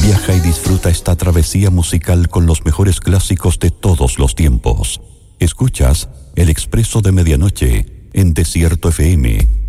Viaja y disfruta esta travesía musical con los mejores clásicos de todos los tiempos. Escuchas El Expreso de Medianoche en Desierto FM.